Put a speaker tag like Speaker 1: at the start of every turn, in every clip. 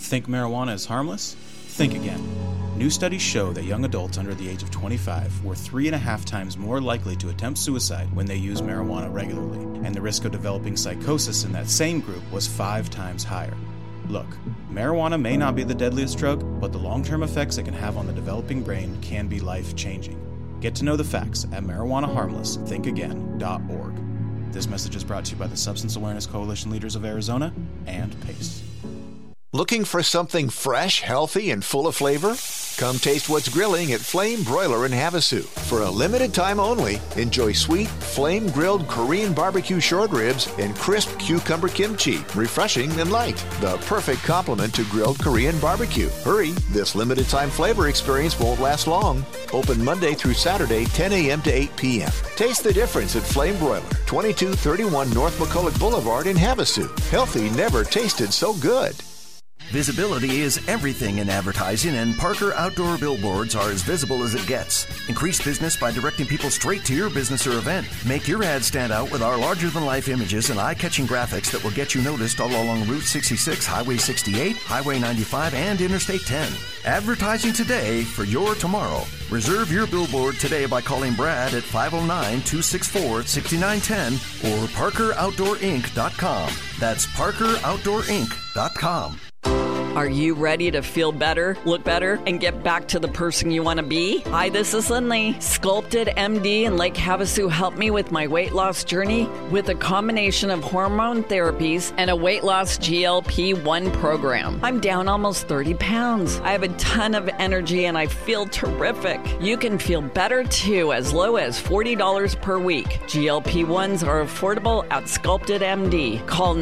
Speaker 1: Think marijuana is harmless? Think again. New studies show that young adults under the age of 25 were 3.5 times more likely to attempt suicide when they use marijuana regularly, and the risk of developing psychosis in that same group was 5 times higher. Look, marijuana may not be the deadliest drug, but the long-term effects it can have on the developing brain can be life-changing. Get to know the facts at marijuanaharmlessthinkagain.org. This message is brought to you by the Substance Awareness Coalition Leaders of Arizona and PACE.
Speaker 2: Looking for something fresh, healthy, and full of flavor? Come taste what's grilling at Flame Broiler in Havasu. For a limited time only, enjoy sweet, flame-grilled Korean barbecue short ribs and crisp cucumber kimchi, refreshing and light. The perfect complement to grilled Korean barbecue. Hurry, this limited time flavor experience won't last long. Open Monday through Saturday, 10 a.m. to 8 p.m. Taste the difference at Flame Broiler, 2231 North McCulloch Boulevard in Havasu. Healthy never tasted so good.
Speaker 3: Visibility is everything in advertising, and Parker Outdoor Billboards are as visible as it gets. Increase business by directing people straight to your business or event. Make your ad stand out with our larger-than-life images and eye-catching graphics that will get you noticed all along Route 66, Highway 68, Highway 95, and Interstate 10. Advertising today for your tomorrow. Reserve your billboard today by calling Brad at 509-264-6910 or ParkerOutdoorInc.com. That's ParkerOutdoorInc.com.
Speaker 4: Are you ready to feel better, look better, and get back to the person you want to be? Hi, this is Lindley. Sculpted MD in Lake Havasu helped me with my weight loss journey with a combination of hormone therapies and a weight loss GLP-1 program. I'm down almost 30 pounds. I have a ton of energy and I feel terrific. You can feel better too, as low as $40 per week. GLP-1s are affordable at Sculpted MD. Call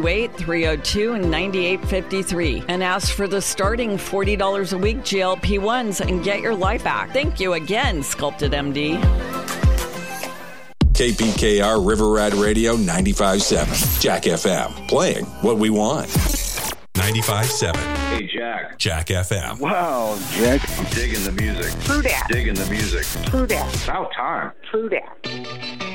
Speaker 4: 928-302-9853 and ask for the starting $40 a week GLP-1s and get your life back. Thank you again, Sculpted MD.
Speaker 5: KPKR River Rat Radio 95.7. Jack FM. Playing what we want. 95.7.
Speaker 6: Hey, Jack.
Speaker 5: Jack FM.
Speaker 6: Wow, Jack. I'm digging the music.
Speaker 7: True that.
Speaker 6: Digging the music.
Speaker 7: True that.
Speaker 6: It's about time.
Speaker 7: True that.